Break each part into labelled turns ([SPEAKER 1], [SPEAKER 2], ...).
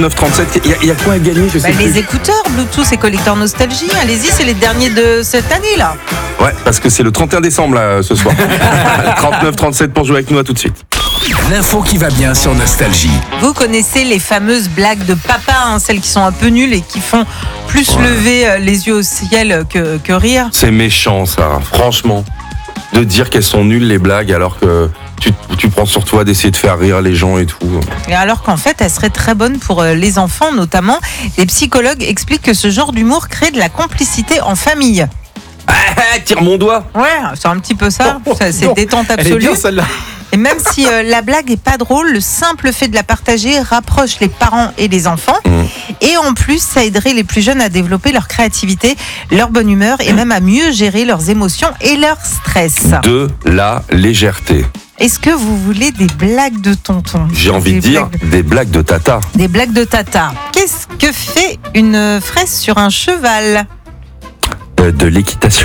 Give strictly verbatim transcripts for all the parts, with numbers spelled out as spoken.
[SPEAKER 1] neuf trente-sept, il y, y a quoi à gagner, je sais
[SPEAKER 2] Bah,
[SPEAKER 1] plus.
[SPEAKER 2] les écouteurs Bluetooth et collecteur Nostalgie, allez-y, c'est les derniers de cette année là.
[SPEAKER 1] Ouais, parce que c'est le trente et un décembre là, ce soir. trente-neuf trente-sept pour jouer avec nous, à tout de suite.
[SPEAKER 3] L'info qui va bien sur Nostalgie.
[SPEAKER 2] Vous connaissez les fameuses blagues de papa, hein, celles qui sont un peu nulles et qui font plus
[SPEAKER 1] Ouais.
[SPEAKER 2] lever euh, les yeux au ciel que, que rire.
[SPEAKER 1] C'est méchant ça, franchement. De dire qu'elles sont nulles les blagues alors que tu, tu prends sur toi d'essayer de faire rire les gens et tout.
[SPEAKER 2] Et alors qu'en fait, elles seraient très bonnes pour euh, les enfants notamment. Les psychologues expliquent que ce genre d'humour crée de la complicité en famille.
[SPEAKER 1] Ah, tire mon doigt.
[SPEAKER 2] Ouais, c'est un petit peu ça,
[SPEAKER 4] Oh,
[SPEAKER 2] ça c'est
[SPEAKER 4] non.
[SPEAKER 2] détente
[SPEAKER 4] Elle est
[SPEAKER 2] absolue.
[SPEAKER 4] bien celle-là.
[SPEAKER 2] Et même si euh, la blague est pas drôle, le simple fait de la partager rapproche les parents et les enfants.
[SPEAKER 1] Mmh.
[SPEAKER 2] Et en plus, ça aiderait les plus jeunes à développer leur créativité, leur bonne humeur et même à mieux gérer leurs émotions et leur stress.
[SPEAKER 1] De la légèreté.
[SPEAKER 2] Est-ce que vous voulez des blagues de tonton?
[SPEAKER 1] J'ai envie
[SPEAKER 2] Des
[SPEAKER 1] de dire
[SPEAKER 2] blagues-
[SPEAKER 1] des blagues de tata.
[SPEAKER 2] Des blagues de tata. Qu'est-ce que fait une fraise sur un cheval?
[SPEAKER 1] Euh, de l'équitation.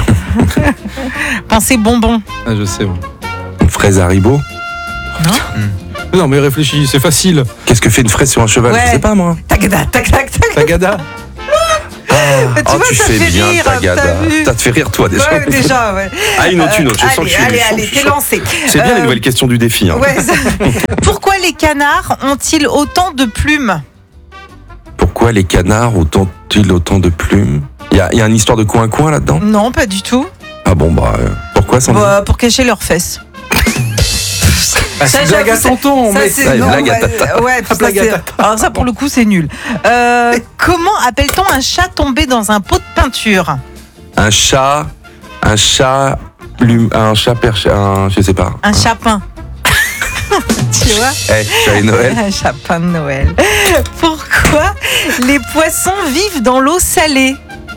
[SPEAKER 2] Pensez bonbon.
[SPEAKER 4] Ah, je sais. Moi.
[SPEAKER 1] Une fraise Haribo.
[SPEAKER 4] Non, mais réfléchis, c'est facile.
[SPEAKER 1] Qu'est-ce que fait une fraise sur un cheval?
[SPEAKER 2] Ouais.
[SPEAKER 1] Je sais pas moi.
[SPEAKER 2] Tagada, tac, tac, tac.
[SPEAKER 4] Tagada.
[SPEAKER 2] Tu
[SPEAKER 1] Oh,
[SPEAKER 2] vois,
[SPEAKER 1] tu
[SPEAKER 2] ça
[SPEAKER 1] fais
[SPEAKER 2] fait
[SPEAKER 1] bien
[SPEAKER 2] rire,
[SPEAKER 1] Tagada.
[SPEAKER 2] t'as vu?
[SPEAKER 1] Ça te fait rire toi déjà.
[SPEAKER 2] Ouais, déjà, ouais.
[SPEAKER 1] Ah, une autre, une autre. Je
[SPEAKER 2] Euh,
[SPEAKER 1] sens que
[SPEAKER 2] allez,
[SPEAKER 1] je suis
[SPEAKER 2] allez,
[SPEAKER 1] je sens
[SPEAKER 2] allez,
[SPEAKER 1] que je
[SPEAKER 2] t'es
[SPEAKER 1] suis-
[SPEAKER 2] lancé.
[SPEAKER 1] C'est bien
[SPEAKER 2] Euh,
[SPEAKER 1] les nouvelles questions du défi. Hein.
[SPEAKER 2] Ouais, ça- Pourquoi les canards ont-ils autant de plumes?
[SPEAKER 1] Pourquoi les canards ont-ils autant de plumes? Il y a, il y a une histoire de coin-coin là-dedans?
[SPEAKER 2] Non, pas du tout.
[SPEAKER 1] Ah bon, bah, euh, pourquoi ça
[SPEAKER 2] Bah, pour cacher leurs fesses.
[SPEAKER 4] Ah,
[SPEAKER 2] Ça,
[SPEAKER 4] c'est blague à
[SPEAKER 2] j'avoue,
[SPEAKER 4] tonton,
[SPEAKER 2] Ça,
[SPEAKER 4] mais
[SPEAKER 2] c'est-
[SPEAKER 1] ça, une
[SPEAKER 2] non,
[SPEAKER 1] blague à
[SPEAKER 2] ouais,
[SPEAKER 1] tata.
[SPEAKER 2] ouais, ça,
[SPEAKER 4] blague à
[SPEAKER 2] c'est-
[SPEAKER 4] tata.
[SPEAKER 2] alors ça, pour le coup, c'est nul. Euh, comment appelle-t-on un chat tombé dans un pot de peinture?
[SPEAKER 1] Un chat, un chat, plum- un chat perché, un, je sais pas.
[SPEAKER 2] Un chapin. Tu vois?
[SPEAKER 1] Eh, j'avais Noël.
[SPEAKER 2] Un chapin de Noël. Pourquoi les poissons vivent dans l'eau salée?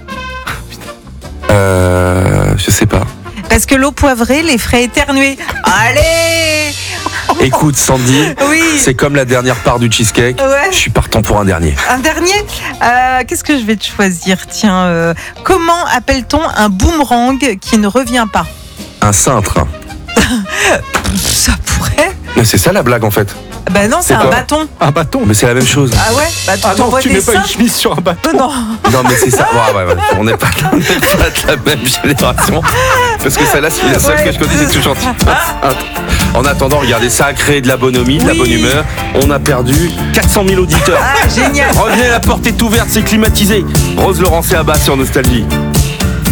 [SPEAKER 1] Euh, je sais pas.
[SPEAKER 2] Parce que l'eau poivrée les ferait éternuer. Allez!
[SPEAKER 1] Écoute, Sandy,
[SPEAKER 2] Oui.
[SPEAKER 1] c'est comme la dernière part du cheesecake.
[SPEAKER 2] Ouais.
[SPEAKER 1] Je suis partant pour un dernier.
[SPEAKER 2] Un dernier, Euh, qu'est-ce que je vais te choisir? Tiens, euh, comment appelle-t-on un boomerang qui ne revient pas?
[SPEAKER 1] Un cintre.
[SPEAKER 2] Ça pourrait.
[SPEAKER 1] Mais c'est ça la blague en fait.
[SPEAKER 2] Bah non, c'est
[SPEAKER 1] C'est
[SPEAKER 2] un
[SPEAKER 1] quoi
[SPEAKER 2] bâton.
[SPEAKER 4] un bâton.
[SPEAKER 1] Mais c'est la même chose.
[SPEAKER 2] Ah ouais? Bah tu
[SPEAKER 4] Ah non,
[SPEAKER 2] t'envoies
[SPEAKER 4] tu
[SPEAKER 2] des
[SPEAKER 4] mets pas
[SPEAKER 2] seins.
[SPEAKER 4] une chemise sur un bâton.
[SPEAKER 2] Euh, Non.
[SPEAKER 1] Non mais c'est ça. Ouais, ouais, ouais. On n'est pas, on n'est pas de la même génération. Parce que celle-là, c'est la seule
[SPEAKER 2] Ouais.
[SPEAKER 1] que je connais, c'est tout gentil. En attendant, regardez, ça a créé de la bonhomie, de la
[SPEAKER 2] Oui.
[SPEAKER 1] bonne humeur. On a perdu quatre cent mille auditeurs.
[SPEAKER 2] Ah, génial.
[SPEAKER 1] Revenez, la porte est ouverte, c'est climatisé. Rose Laurent et Abba sur Nostalgie.